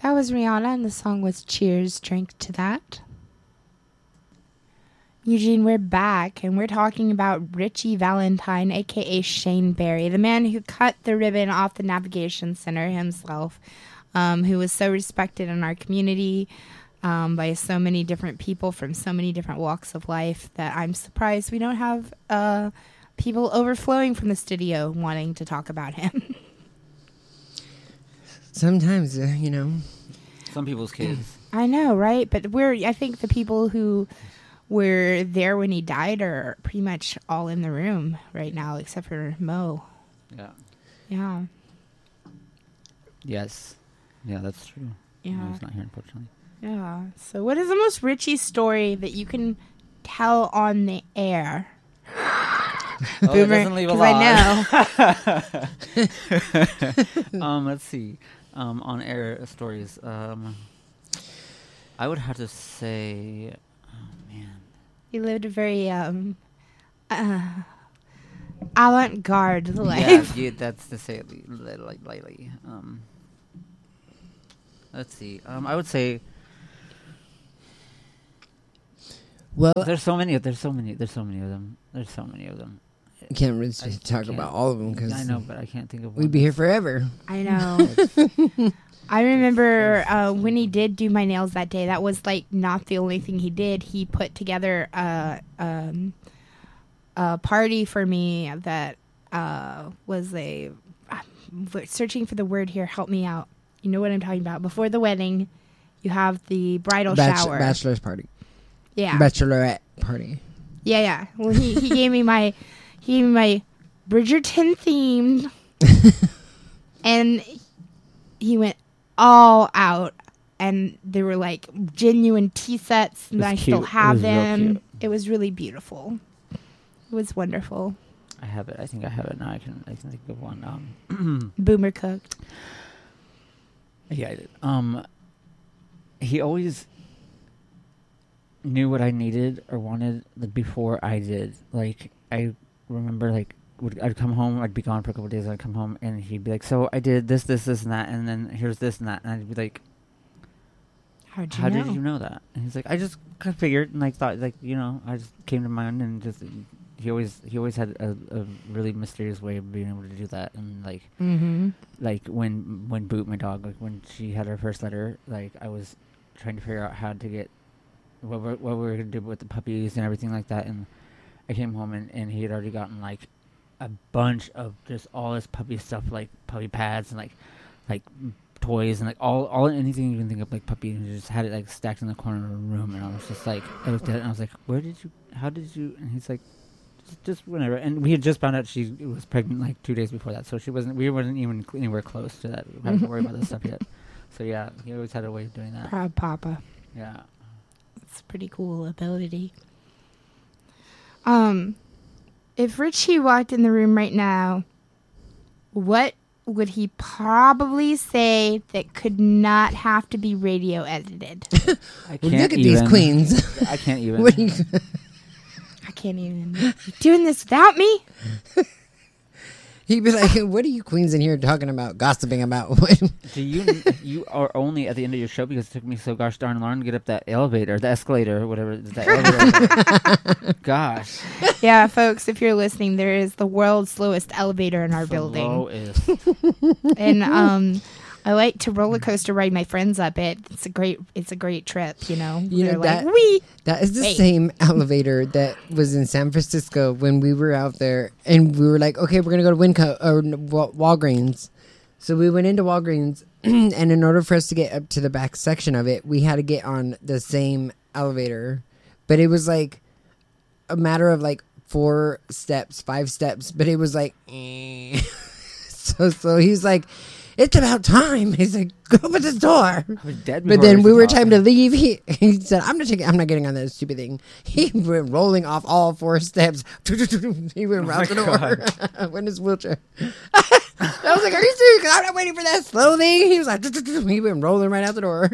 That was Rihanna, and the song was Cheers, Drink to That. Eugene, we're back, and we're talking about Richie Valentine, a.k.a. Shane Barry, the man who cut the ribbon off the Navigation Center himself, who was so respected in our community by so many different people from so many different walks of life that I'm surprised we don't have people overflowing from the studio wanting to talk about him. Sometimes, you know. Some people's kids. I know, right? But I think the people who were there when he died are pretty much all in the room right now, except for Mo. Yeah. Yeah. Yes. Yeah, that's true. Yeah. He's not here, unfortunately. Yeah. So what is the most Richie story that you can tell on the air? Oh, Boomer, it doesn't leave a 'cause lot. I know. Let's see. On air stories. I would have to say, oh man. He lived a very avant-garde life. Yeah, that's to say it lightly. Let's see. I would say. Well, There's so many of them. you can't really I talk can't- about all of them because I know, but I can't think of one. we'd be here forever. I know. I remember when he did do my nails that day. That was like not the only thing he did. He put together a party for me that was I'm searching for the word here. Help me out. You know what I'm talking about. Before the wedding, you have the bridal shower. Bachelor's party. Yeah. Bachelorette party. Yeah. Well, he gave me my Bridgerton themed, and he went all out. And they were like genuine tea sets, and It was I still cute. have It was real them. cute. It was really beautiful. It was wonderful. I have it. I think I have it now. I can think of one. Boomer cooked. Yeah, I did. He always knew what I needed or wanted before I did. Like, I remember, like, I'd come home, I'd be gone for a couple of days, I'd come home, and he'd be like, so I did this, and that, and then here's this and that, and I'd be like, How did you know that? And he's like, I just kind of figured, and like thought, like, you know, I just came to mind, and just, he always had a really mysterious way of being able to do that, and like, Mm-hmm. like when Boot, my dog, like when she had her first litter, like I was trying to figure out how to get what we were gonna do with the puppies and everything like that, and I came home and he had already gotten like a bunch of just all this puppy stuff, like puppy pads and like toys and like all anything you can think of, like puppy, and he just had it like stacked in the corner of the room, and I was just like, I looked at it and I was like, how did you, and he's like, just whenever, and we had just found out she was pregnant like 2 days before that, so we wasn't even anywhere close to that. We hadn't to worry about this stuff yet. So yeah, he always had a way of doing that. Proud Papa. Yeah. It's a pretty cool ability. If Richie walked in the room right now, what would he probably say that could not have to be radio edited? I Well, can't look at these queens. I can't even. What do you, I can't even. You doing this without me? he'd be like, what are you queens in here talking about, gossiping about? Do you are only at the end of your show because it took me so gosh darn long to get up that elevator, the escalator, or whatever. Elevator. Gosh. Yeah, folks, if you're listening, there is the world's slowest elevator in our building. Slowest. And I like to roller coaster ride my friends up it. It's a great trip, you know. You know, They're that- like, wee. That is the Wait. same elevator that was in San Francisco when we were out there, and we were like, okay, we're going to go to Walgreens. So we went into Walgreens, and in order for us to get up to the back section of it, we had to get on the same elevator. But it was like a matter of like 5 steps, but it was like, so he's like, it's about time. He's like, go open the door. I was dead. But before then I we were was time to leave. He said, I'm not getting on that stupid thing. He went rolling off all 4 steps. He went out the door. Went in his wheelchair. I was like, are you serious? 'Cause I'm not waiting for that slow thing. He was like, he went rolling right out the door.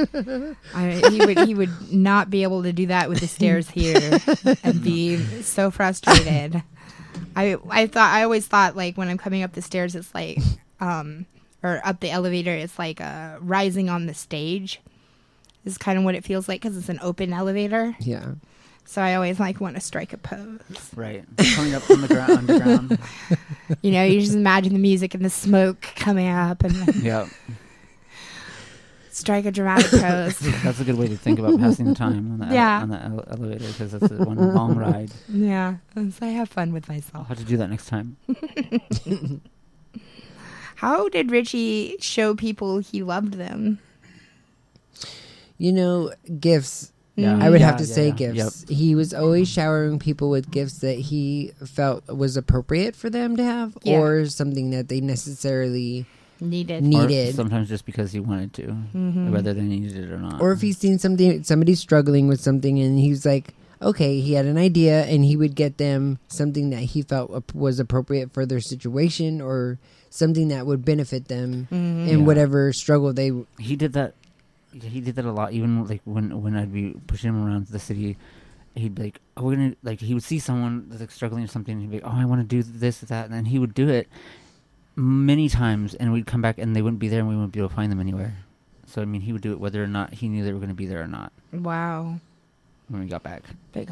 He would not be able to do that with the stairs here and be so frustrated. I always thought like when I'm coming up the stairs, it's like or up the elevator, it's like rising on the stage. Is kind of what it feels like because it's an open elevator. Yeah. So I always like want to strike a pose. Right. Coming up from the underground. You know, you just imagine the music and the smoke coming up and then Yeah. strike a dramatic pose. That's a good way to think about passing the time on the, Yeah. on the elevator because it's one long ride. Yeah. So I have fun with I'll myself. have to do that next time. How did Richie show people he loved them? You know, gifts. Yeah. I would Yeah, have to yeah, say yeah. gifts. He was always showering people with gifts that he felt was appropriate for them to have, Yeah. or something that they necessarily Needed. needed. Or sometimes just because he wanted to, Mhm. whether they needed it or not. Or if he's seen somebody struggling with something, and he's like, okay, he had an idea, and he would get them something that he felt was appropriate for their situation, or something that would benefit them Mhm. in Yeah. whatever struggle they. He did that. He did that a lot. Even like when I'd be pushing him around the city, he'd be like, "Oh, we're gonna like." He would see someone that's like struggling or something. And he'd be like, "Oh, I want to do this or that," and then he would do it many times, and we'd come back and they wouldn't be there, and we wouldn't be able to find them anywhere. So I mean, he would do it whether or not he knew they were going to be there or not Wow. when we got back. Big